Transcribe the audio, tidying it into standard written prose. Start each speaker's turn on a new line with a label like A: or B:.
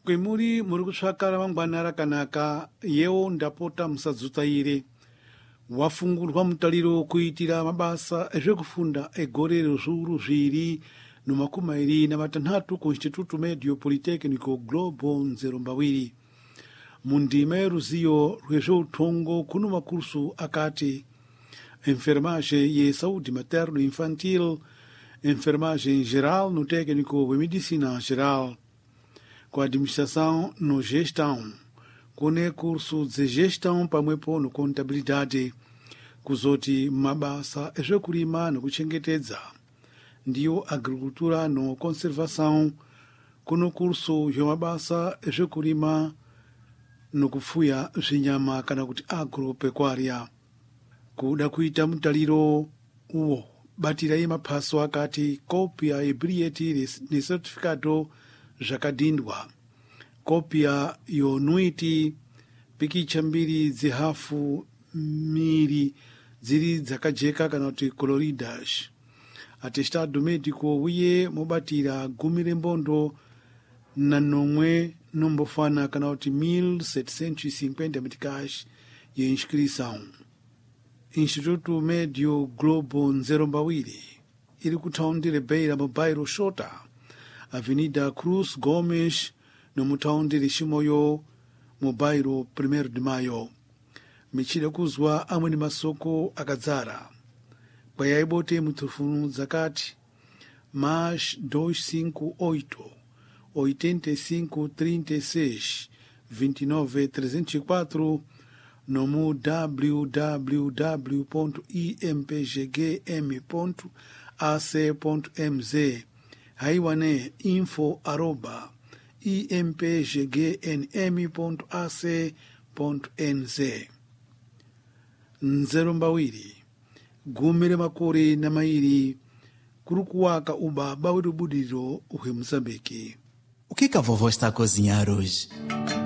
A: kwemuri kutsvaka ramangwana rakanaka yewo ndapota musadzutsaire wafungurwa mutariro kuitira mabasa ezvekufunda egore rezviuru zviri nomakumi iri namatanhatu ku Instituto Medio Politecnico Globo Nzerumbawiri. Mundima yeruziyo rwezveutongo kuno makursu akati enfermagem e saúde materno infantil, enfermagem geral no técnico de medicina geral, com administração no gestão, com curso de gestão pamwepo no contabilidade, kuzoti mabasa ezvekurima nokuchengetedza, ndiyo agricultura no conservação, kuno curso zvemabasa ezvekurima nokufuya zvinyama kana kuti agropecuária. Kuda kuita mutaliro uwo batirai maphaso akati kopia yebilhete necertificado zvakadindwa, kopia yonuiti pikicha mbiri dzihafu miri dziri dzakajeka kana kuti coloridas, atestado médico uye mobatira gumi rembondo na nomwe nombofana kana kuti 1750 meticais ye inscrição. Instituto Medio Globo Nzerumbawiri iri kutaundi Beira mu bairro Xota, Avenida Cruz Gomes no mutaundi Chimoio mu bairro 1 de Maio. Michida kuzwa amwe ni masoko akadzara payaibote mutufunu zakati mais 258 85 36 29 304 no www.impgm.ac.mz haiwane info@impgnm.ac.nz. Nzerumbawiri gumire makore na mairi kurukuwaka ubaba wetubudiro uhe Moçambique.
B: O que a vovó está a cozinhar hoje?